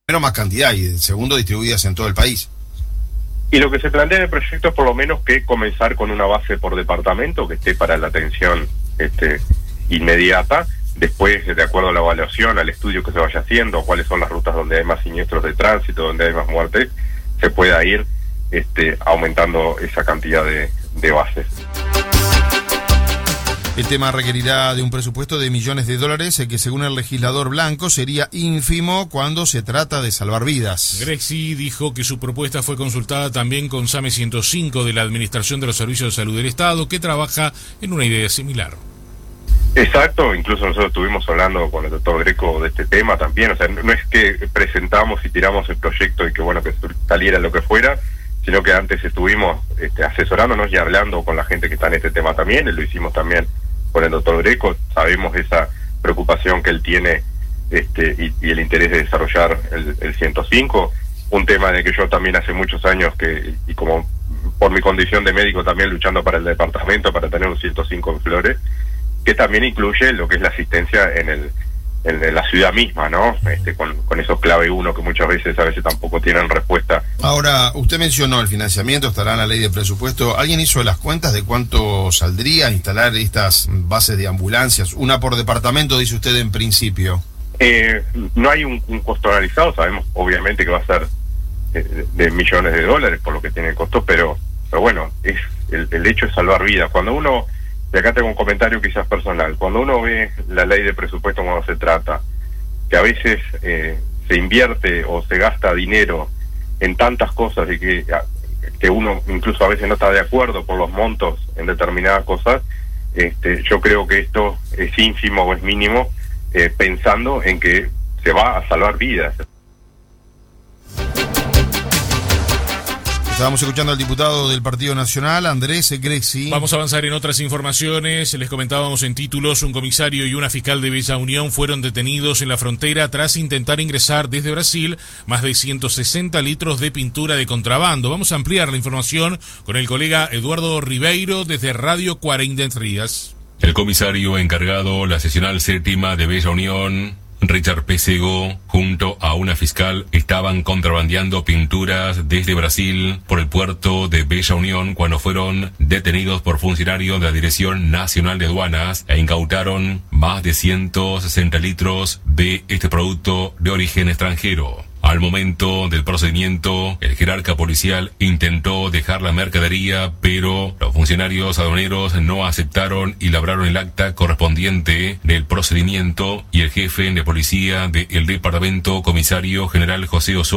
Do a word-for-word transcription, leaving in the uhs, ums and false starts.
Primero más cantidad y segundo distribuidas en todo el país. Y lo que se plantea en el proyecto es por lo menos que comenzar con una base por departamento que esté para la atención este, inmediata. Después, de acuerdo a la evaluación, al estudio que se vaya haciendo, cuáles son las rutas donde hay más siniestros de tránsito, donde hay más muertes, se pueda ir este, aumentando esa cantidad de, de bases. El tema requerirá de un presupuesto de millones de dólares, que según el legislador Blanco sería ínfimo cuando se trata de salvar vidas. Grexy dijo que su propuesta fue consultada también con SAME ciento cinco de la Administración de los Servicios de Salud del Estado, que trabaja en una idea similar. Exacto, incluso nosotros estuvimos hablando con el doctor Greco de este tema también, o sea, no es que presentamos y tiramos el proyecto y que bueno, que saliera lo que fuera, sino que antes estuvimos este, asesorándonos y hablando con la gente que está en este tema también, y lo hicimos también con el doctor Greco. Sabemos esa preocupación que él tiene este, y, y el interés de desarrollar el, el ciento cinco, un tema de que yo también hace muchos años que, y como por mi condición de médico también luchando para el departamento, para tener un ciento cinco en Flores, que también incluye lo que es la asistencia en el en la ciudad misma, ¿no? Este, con, con esos clave uno que muchas veces a veces tampoco tienen respuesta. Ahora, usted mencionó el financiamiento, estará en la ley de presupuesto. ¿Alguien hizo las cuentas de cuánto saldría instalar estas bases de ambulancias? Una por departamento, dice usted en principio. Eh, no hay un, un costo analizado, sabemos obviamente que va a ser de, de millones de dólares por lo que tiene el costo, pero, pero bueno, es el, el hecho es salvar vidas. Cuando uno... Y acá tengo un comentario quizás personal. Cuando uno ve la ley de presupuesto cuando se trata, que a veces eh, se invierte o se gasta dinero en tantas cosas y que, que uno incluso a veces no está de acuerdo por los montos en determinadas cosas, este, yo creo que esto es ínfimo o es mínimo, eh, pensando en que se va a salvar vidas. Estábamos escuchando al diputado del Partido Nacional, Andrés Grexy. Vamos a avanzar en otras informaciones. Les comentábamos en títulos, un comisario y una fiscal de Bella Unión fueron detenidos en la frontera tras intentar ingresar desde Brasil más de ciento sesenta litros de pintura de contrabando. Vamos a ampliar la información con el colega Eduardo Ribeiro desde Radio cuarenta Rías. El comisario encargado, la seccional séptima de Bella Unión, Richard Pesego, junto a una fiscal, estaban contrabandeando pinturas desde Brasil por el puerto de Bella Unión cuando fueron detenidos por funcionarios de la Dirección Nacional de Aduanas e incautaron más de ciento sesenta litros de este producto de origen extranjero. Al momento del procedimiento, el jerarca policial intentó dejar la mercadería, pero los funcionarios aduaneros no aceptaron y labraron el acta correspondiente del procedimiento, y el jefe de policía del departamento, comisario general José Osorio,